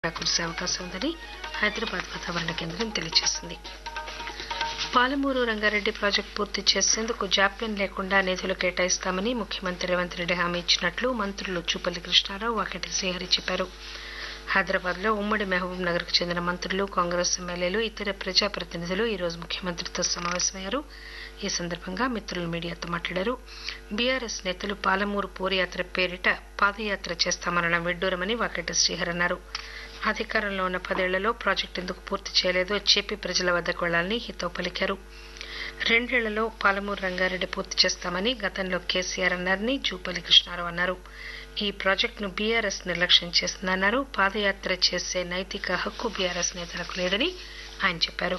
కురిసే అవకాశం ఉందని హైదరాబాద్ వాతావరణ కేంద్రం తెలియజేసింది. పాలమూరు రంగారెడ్డి ప్రాజెక్టు పూర్తి చేసేందుకు జాప్యం లేకుండా నిధులు కేటాయిస్తామని ముఖ్యమంత్రి రేవంత్ రెడ్డి హామీ ఇచ్చినట్లు మంత్రులు జూపల్లి కృష్ణారావు, వాకటి శ్రీహరి చెప్పారు. హైదరాబాద్ లో ఉమ్మడి మహబూబ్ నగర్ కు చెందిన మంత్రులు, కాంగ్రెస్ ఎమ్మెల్యేలు, ఇతర ప్రజాప్రతినిధులు ఈ రోజు ముఖ్యమంత్రితో సమావేశమయ్యారు. ఈ సందర్భంగా మిత్రులు మీడియాతో మాట్లాడారు. బీఆర్ఎస్ నేతలు పాలమూరు పోరుయాత్ర పేరిట పాదయాత్ర చేస్తామనడం విడ్డూరమని వాకటి శ్రీహరి అన్నారు. అధికారంలో ఉన్న 10 ఏళ్లలో ప్రాజెక్టు ఎందుకు పూర్తి చేయలేదో చెప్పి ప్రజల వద్దకు వెళ్లాలని హితవు పలికారు. 2 ఏళ్లలో పాలమూరు రంగారెడ్డి పూర్తి చేస్తామని గతంలో కేసీఆర్ అన్నారని జూపల్లి కృష్ణారావు అన్నారు. ఈ ప్రాజెక్టును బీఆర్ఎస్ నిర్లక్ష్యం చేసిందన్నారు. పాదయాత్ర చేసే నైతిక హక్కు బీఆర్ఎస్ నేతలకు లేదని ఆయన చెప్పారు.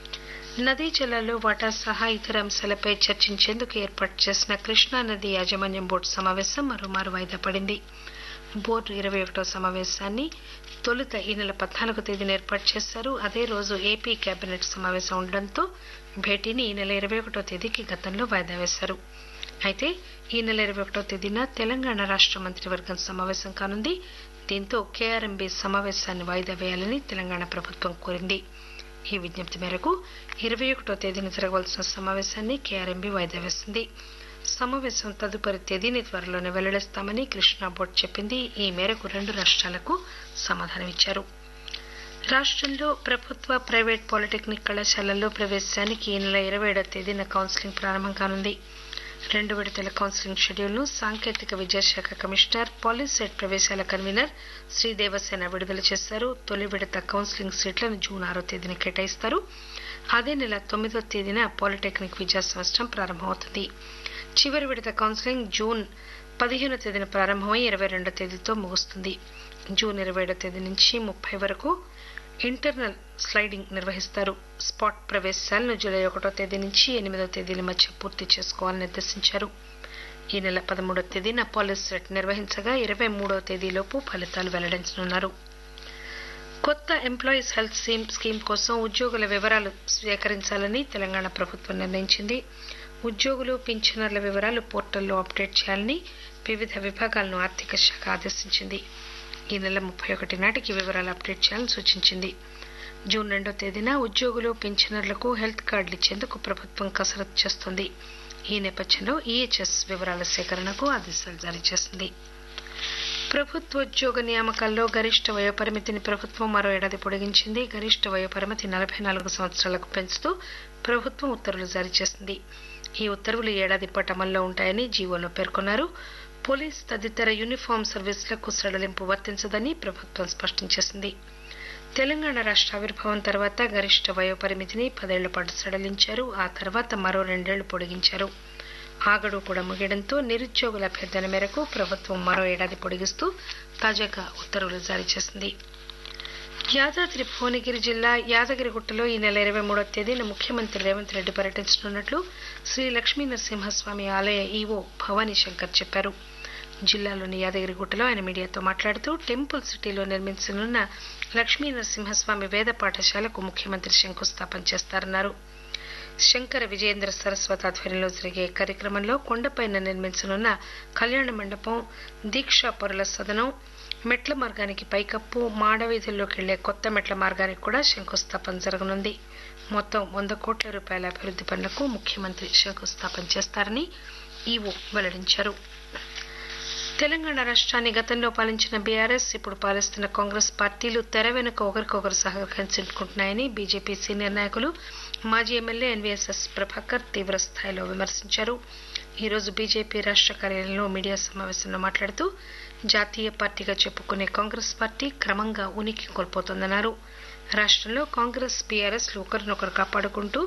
నదీ జలాల్లో వాటా సహా ఇతర అంశాలపై చర్చించేందుకు ఏర్పాటు చేసిన కృష్ణానది యాజమాన్యం బోర్డు సమావేశం మరోమారు వాయిదా పడింది. బోర్డు 21వ సమావేశాన్ని తొలుత ఈ నెల 14వ తేదీన ఏర్పాటు చేశారు. అదే రోజు ఏపీ కేబినెట్ సమావేశం ఉండడంతో భేటీని ఈ నెల 21వ తేదీకి గతంలో వాయిదా వేశారు. అయితే ఈ నెల 21వ తేదీన తెలంగాణ రాష్ట్ర మంత్రివర్గం సమావేశం కానుంది. దీంతో కేఆర్ఎంబీ సమావేశాన్ని వాయిదా వేయాలని తెలంగాణ ప్రభుత్వం కోరింది. ఈ విజ్ఞప్తి మేరకు 21వ తేదీన జరగవలసిన సమావేశాన్ని కేఆర్ఎంబీ వాయిదా వేసింది. సమావేశం తదుపరి తేదీని త్వరలోనే వెల్లడిస్తామని కృష్ణా బోర్డు చెప్పింది. ఈ మేరకు 2 రాష్ట్రాలకు సమాధానమిచ్చారు. రాష్ట్రంలో ప్రభుత్వ, ప్రైవేట్ పాలిటెక్నిక్ కళాశాలల్లో ప్రవేశానికి ఈ నెల 27వ తేదీన కౌన్సిలింగ్ ప్రారంభం కానుంది. 2 విడతల కౌన్సిలింగ్ షెడ్యూల్ను సాంకేతిక విద్యాశాఖ కమిషనర్, పాలిసెట్ ప్రవేశాల కన్వీనర్ శ్రీదేవసేన విడుదల చేశారు. తొలి విడత కౌన్సిలింగ్ సీట్లను జూన్ 6వ తేదీన కేటాయిస్తారు. అదే నెల 9వ తేదీన పాలిటెక్నిక్ విద్యా సంవత్సరం ప్రారంభమవుతుంది. చివరి విడత కౌన్సిలింగ్ జూన్ 15వ తేదీన ప్రారంభమై 22వ తేదీతో ముగుస్తుంది. జూన్ 27వ తేదీ నుంచి 30 వరకు ఇంటర్నల్ స్లైడింగ్ నిర్వహిస్తారు. స్పాట్ ప్రవేశాలను జూలై 1వ తేదీ నుంచి 8వ తేదీల మధ్య పూర్తి చేసుకోవాలని నిర్దేశించారు. ఈ నెల 13వ తేదీన పాలిసెట్ నిర్వహించగా 23వ తేదీలోపు ఫలితాలు వెల్లడించనున్నారు. కొత్త ఎంప్లాయీస్ హెల్త్ స్కీమ్ కోసం ఉద్యోగుల వివరాలు సేకరించాలని తెలంగాణ ప్రభుత్వం నిర్ణయించింది. ఉద్యోగులు, పింఛనర్ల వివరాలు పోర్టల్లో అప్డేట్ చేయాలని వివిధ విభాగాలను ఆర్థిక శాఖ ఆదేశించింది. ఈ నెల 31 నాటికి వివరాలు అప్డేట్ చేయాలని సూచించింది. జూన్ 2వ తేదీన ఉద్యోగులు, పింఛనర్లకు హెల్త్ కార్డులు ఇచ్చేందుకు ప్రభుత్వం కసరత్తు చేస్తోంది. ఈ నేపథ్యంలో ఈహెచ్ఎస్ వివరాల సేకరణకు ఆదేశాలు జారీ చేసింది. ప్రభుత్వోద్యోగ నియామకాల్లో గరిష్ట వయోపరిమితిని ప్రభుత్వం మరో ఏడాది పొడిగించింది. గరిష్ట వయోపరిమితి 44 సంవత్సరాలకు పెంచుతూ ప్రభుత్వం ఉత్తర్వులు జారీ చేసింది. ఈ ఉత్తర్వులు ఏడాది పాటు అమల్లో ఉంటాయని జీవోలో పేర్కొన్నారు. పోలీస్ తదితర యూనిఫామ్ సర్వీసులకు సడలింపు వర్తించదని ప్రభుత్వం స్పష్టం చేసింది. తెలంగాణ రాష్ట్ర ఆవిర్భావం తర్వాత గరిష్ట వయోపరిమితిని 10 ఏళ్ల పాటు సడలించారు. ఆ తర్వాత మరో 2 ఏళ్లు పొడిగించారు. ఆ గడువు కూడా ముగియడంతో నిరుద్యోగుల అభ్యర్థన మేరకు ప్రభుత్వం మరో ఏడాది పొడిగిస్తూ తాజాగా ఉత్తర్వులు జారీ చేసింది. యాదాద్రి భువనగిరి జిల్లా యాదగిరిగుట్టలో ఈ నెల 23వ తేదీన ముఖ్యమంత్రి రేవంత్ రెడ్డి పర్యటించనున్నట్లు శ్రీ లక్ష్మీ నరసింహస్వామి ఆలయ ఈవో భవానీ శంకర్ చెప్పారు. జిల్లాలోని యాదగిరిగుట్టలో ఆయన మీడియాతో మాట్లాడుతూ టెంపుల్ సిటీలో నిర్మించనున్న లక్ష్మీ నరసింహస్వామి వేద పాఠశాలకు ముఖ్యమంత్రి శంకుస్థాపన చేస్తారన్నారు. శంకర విజయేంద్ర సరస్వతి ఆధ్వర్యంలో జరిగే కార్యక్రమంలో కొండపైన నిర్మించనున్న కళ్యాణ మండపం, దీక్షా పరుల సదనం, మెట్ల మార్గానికి పైకప్పు, మాడవీధుల్లోకి వెళ్లే కొత్త మెట్ల మార్గానికి కూడా శంకుస్థాపన జరగనుంది. మొత్తం 100 కోట్ల రూపాయల అభివృద్ది పనులకు ముఖ్యమంత్రి శంకుస్థాపన చేస్తారని ఈవో వెల్లడించారు. తెలంగాణ రాష్ట్రాన్ని గతంలో పాలించిన బీఆర్ఎస్, ఇప్పుడు పాలిస్తున్న కాంగ్రెస్ పార్టీలు తెర వెనుక ఒకరికొకరు సహకరించుకుంటున్నాయని బీజేపీ సీనియర్ నాయకులు, మాజీ ఎమ్మెల్యే ఎన్వీఎస్ఎస్ ప్రభాకర్ తీవ్ర స్థాయిలో విమర్శించారు. ఈ రోజు బీజేపీ రాష్ట్ర కార్యాలయంలో మీడియా సమావేశంలో మాట్లాడుతూ జాతీయ పార్టీగా చెప్పుకునే కాంగ్రెస్ పార్టీ క్రమంగా ఉనికి కోల్పోతోందన్నారు. రాష్ట్రంలో కాంగ్రెస్, బీఆర్ఎస్లు ఒకరినొకరు కాపాడుకుంటూ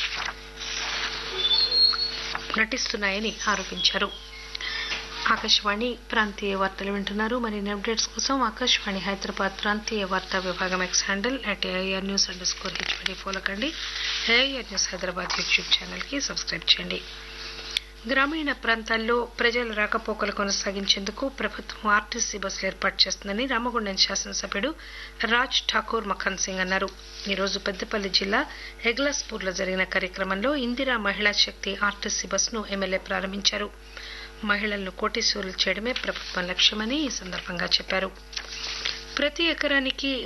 నటిస్తున్నాయని ఆరోపించారు. ఆకాశవాణి ప్రాంతీయ వార్తలు వింటున్నారు. మరిన్ని అప్డేట్స్ కోసం ఆకాశవాణి హైదరాబాద్ ప్రాంతీయ వార్తా విభాగం ఎక్స్ హ్యాండిల్ @AIRnews_HD ఫాలో కండి. AIR news Hyderabad YouTube channel కి సబ్స్క్రైబ్ చేయండి. గ్రామీణ ప్రాంతాల్లో ప్రజల రాకపోకలు కొనసాగించేందుకు ప్రభుత్వం ఆర్టీసీ బస్సులు ఏర్పాటు చేస్తుందని రామగుండం శాసనసభ్యుడు రాజ్ ఠాకూర్ మఖన్ సింగ్ అన్నారు. ఈ రోజు పెద్దపల్లి జిల్లా ఎగ్లాస్పూర్లో జరిగిన కార్యక్రమంలో ఇందిరా మహిళా శక్తి ఆర్టీసీ బస్సును ఎమ్మెల్యే ప్రారంభించారు. మహిళలను కోటీశ్వరులు చేయడమే ప్రభుత్వం లక్ష్యమని ఈ సందర్భంగా చెప్పారు. ప్రతి ఎకరానికి